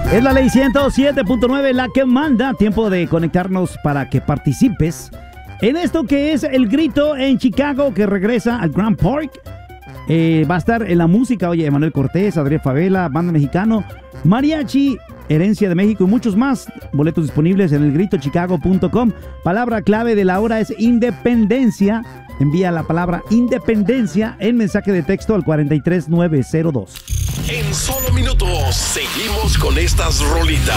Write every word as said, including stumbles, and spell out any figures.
Es la ley ciento siete punto nueve la que manda. Tiempo de conectarnos para que participes en esto que es el grito en Chicago, que regresa al Grand Park. Eh, va a estar en la música, oye, Emanuel Cortés, Adrián Favela, Banda Mexicano, Mariachi, Herencia de México y muchos más. Boletos disponibles en el grito chicago punto com. Palabra clave de la hora es independencia. Envía la palabra independencia en mensaje de texto al cuatro tres nueve cero dos. En solo minutos seguimos con estas rolitas.